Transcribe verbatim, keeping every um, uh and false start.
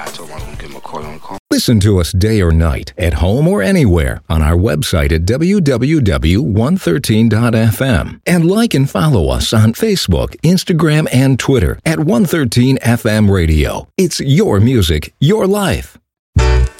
I told him I was going to give him a call on the call. Listen to us day or night, at home or anywhere, on our website at w w w dot one thirteen dot f m. And like and follow us on Facebook, Instagram, and Twitter at one thirteen F M Radio. It's your music, your life.